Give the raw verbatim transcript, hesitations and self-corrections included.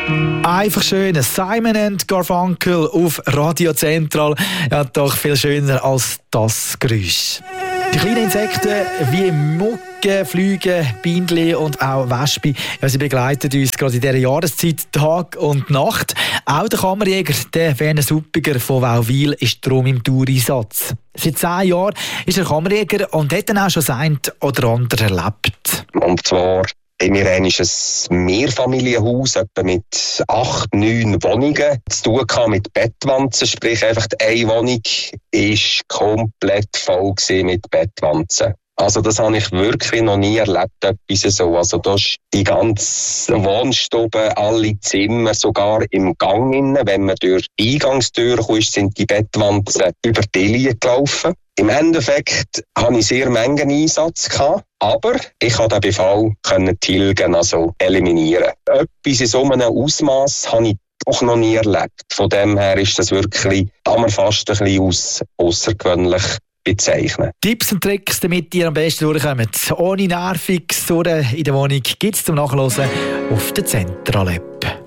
Einfach schön, Simon and Garfunkel auf Radio Central. Ja, doch viel schöner als das Geräusch. Die kleinen Insekten wie Mucke, Flüge, Bienen und auch Wespen, ja, sie begleiten uns gerade in dieser Jahreszeit Tag und Nacht. Auch der Kammerjäger, der Werner Suppiger von Wauwil, ist darum im Dauereinsatz. Seit zehn Jahren ist er Kammerjäger und hat dann auch schon das eine oder andere erlebt. Und zwar haben wir ein Mehrfamilienhaus, etwa mit acht, neun Wohnungen, zu tun gehabt mit Bettwanzen, sprich einfach eine Wohnung war komplett voll mit Bettwanzen. Also das habe ich wirklich noch nie erlebt, etwas so. Also da ist die ganze Wohnstube, alle Zimmer, sogar im Gang innen, wenn man durch die Eingangstür kommt, sind die Bettwanzen über die Linie gelaufen. Im Endeffekt hatte ich sehr Mengen Einsatz gehabt, aber ich konnte den Befall tilgen, also eliminieren. Etwas in so einem Ausmaß habe ich auch noch nie erlebt. Von dem her ist das wirklich, kann man fast ein bisschen aus außergewöhnlich bezeichnen. Tipps und Tricks, damit ihr am besten durchkommt. Ohne Nervig in der Wohnung gibt es zum Nachhören auf der Central-App.